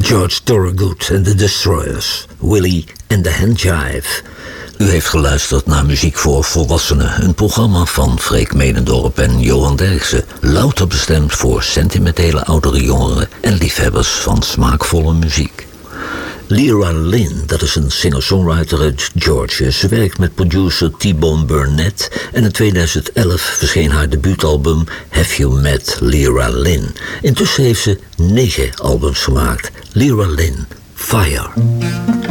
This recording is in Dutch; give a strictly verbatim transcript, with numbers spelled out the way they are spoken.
George Thorogood en de Destroyers, Willie en de Handjive. U heeft geluisterd naar Muziek voor Volwassenen, een programma van Freek Medendorp en Johan Derksen. Louter bestemd voor sentimentele oudere jongeren en liefhebbers van smaakvolle muziek. Lyra Lynn, dat is een singer-songwriter uit Georgia. Ze werkt met producer T-Bone Burnett en in tweeduizend elf verscheen haar debuutalbum Have You Met Lyra Lynn. Intussen heeft ze negen albums gemaakt. Lyra Lynn, Fire.